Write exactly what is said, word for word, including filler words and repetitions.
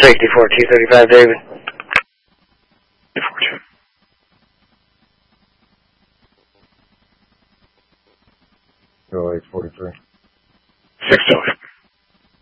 sixty-four two thirty-five, David. oh eight forty-three. six oh eight.